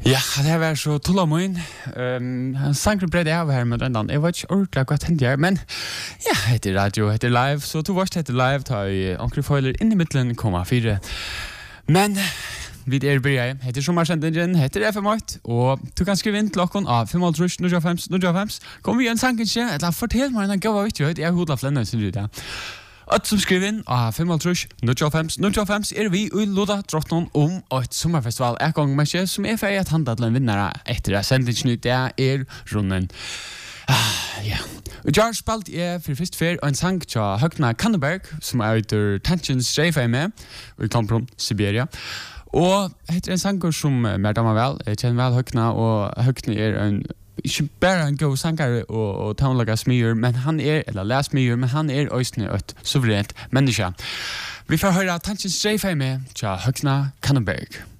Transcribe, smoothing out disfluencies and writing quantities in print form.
Ja, det var så tullamoin. Han sanker bredde av her med den. Jeg vet ikke ordentlig hva tenkte jeg, men ja, heter radio, heter live, så to varst heter live, tar vi ankre foiler inn i midtelen, 4. Men vi bryr heter sommersendingen, heter FM8, og du kan skrive inn til okken av 5.05. Kom vi en sankenskje, eller fortell meg en gav av viktig, jeg hodla flenne, synes du det. At som skriver inn av 5.05 vi i Loda Drottnon om et sommerfestival en gang med seg som ferdig at handlet til en vinnere etter sendingen det runden. Ja. Og jeg spalt for først fer en sang til Høgna Kanneberg som heter Tensions J-Fame og i Klampron, Siberia. Og heter en sanger som damer vel, jeg kjenner vel Høgna, og Høgna en ikke bare en god sanger og townlager smyr, men han eller les smyr, men han også et suverent menneske. Vi får høre Tensions J-Fame til Høgna Kanneberg.